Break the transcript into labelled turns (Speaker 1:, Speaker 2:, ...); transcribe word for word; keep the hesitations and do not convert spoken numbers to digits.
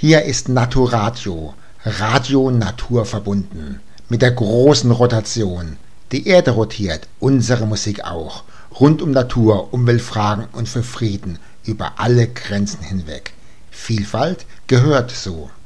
Speaker 1: Hier ist Naturatio, Radio Natur verbunden, mit der großen Rotation. Die Erde rotiert, unsere Musik auch, rund um Natur, Umweltfragen und für Frieden über alle Grenzen hinweg. Vielfalt gehört so.